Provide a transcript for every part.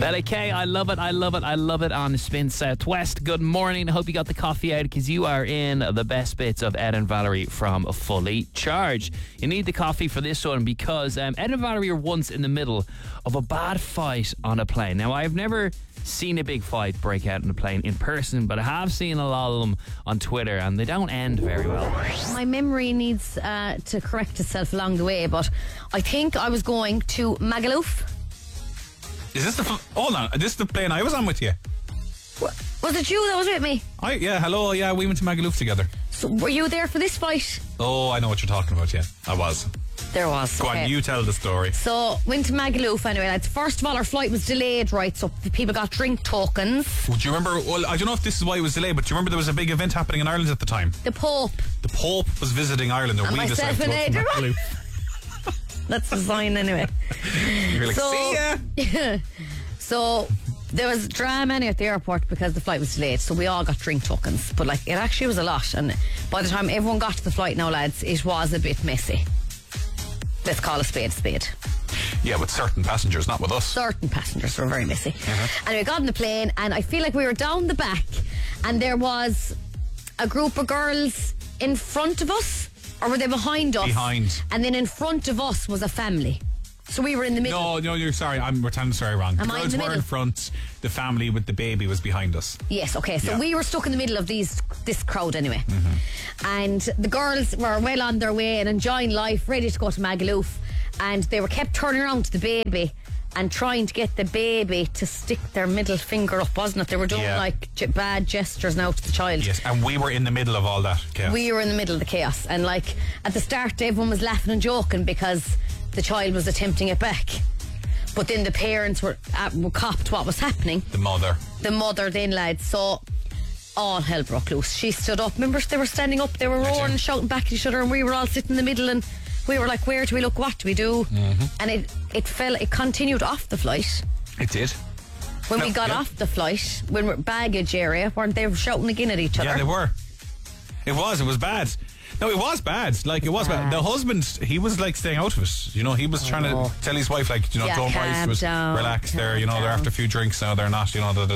Bella K, I love it, I love it, I love it on Spin Southwest. Good morning. I hope you got the coffee out because you are in the best bits of Ed and Valerie from Fully Charged. You need the coffee for this one because Ed and Valerie are once in the middle of a bad fight on a plane. Now, I've never seen a big fight break out on a plane in person, but I have seen a lot of them on Twitter and they don't end very well. My memory needs to correct itself along the way, but I think I was going to Magaluf. Is this hold on, this is the plane I was on with you? Was it you that was with me? Hello, we went to Magaluf together. So were you there for this fight? Oh, I know what you're talking about, yeah. I was. There was. Go on, you tell the story. So, went to Magaluf anyway, lads. First of all, our flight was delayed, right? So, people got drink tokens. Do you remember, well, I don't know if this is why it was delayed, but do you remember there was a big event happening in Ireland at the time? The Pope. The Pope was visiting Ireland and we decided to go to Magaluf. That's the sign anyway. You're like, see ya! So, there was drama anyway at the airport because the flight was delayed, so we all got drink tokens. But like, it actually was a lot, and by the time everyone got to the flight now, lads, it was a bit messy. Let's call a spade a spade. Yeah, with certain passengers, not with us. Certain passengers were very messy. Anyway, got on the plane, and I feel like we were down the back, and there was a group of girls in front of us, or were they behind us? Behind. And then in front of us was a family. So we were in the middle. No, you're sorry. We're telling the story wrong. The girls were in front. The family with the baby was behind us. Yes, okay. So we were stuck in the middle of this crowd anyway. And the girls were well on their way and enjoying life, ready to go to Magaluf. And they were kept turning around to the baby and trying to get the baby to stick their middle finger up, wasn't it? They were doing like bad gestures now to the child. Yes, and we were in the middle of all that chaos. We were in the middle of the chaos. And like at the start, everyone was laughing and joking because the child was attempting it back. But then the parents were copped what was happening. The mother then, lads. So all hell broke loose. She stood up. Remember, they were standing up, they were roaring and shouting back at each other, and we were all sitting in the middle, and we were like, where do we look, what do we do? And it continued off the flight. It did. When we got off the flight, when we're baggage area, weren't they shouting again at each other? Yeah, they were. It was bad. No, it was bad. Like, it was bad. The husband, he was like staying out of it. You know, he was trying to tell his wife, like, don't rise to it, relax. They're, they're after a few drinks now, they're not,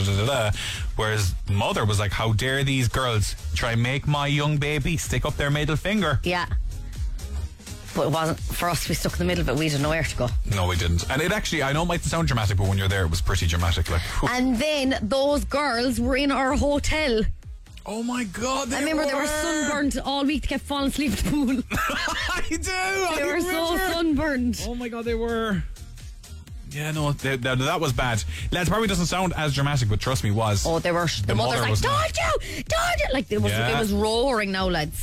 Whereas mother was like, how dare these girls try and make my young baby stick up their middle finger? Yeah. But it wasn't for us to be stuck in the middle of it. We didn't know where to go. No, we didn't. And it actually, I know it might sound dramatic, but when you're there, it was pretty dramatic. Like, and then those girls were in our hotel. Oh my God! I remember they were sunburned all week. They kept falling asleep at the pool. I do. They were so sunburned. Oh my God, they were. Yeah, no, that was bad. Lads, probably doesn't sound as dramatic, but trust me, was. Oh, they were. The mother was like, don't you! Like it was roaring now, lads.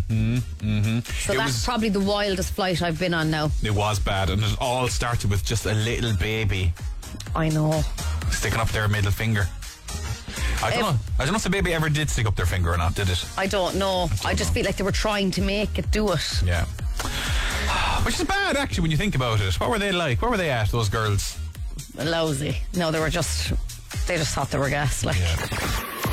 So that's probably the wildest flight I've been on now. It was bad, and it all started with just a little baby. I know. Sticking up their middle finger. I don't know if the baby ever did stick up their finger or not, did it? I don't know. I just feel like they were trying to make it do it. Yeah. Which is bad, actually, when you think about it. What were they like? Where were they at, those girls? Lousy. No, they just thought they were gas. Like. Yeah.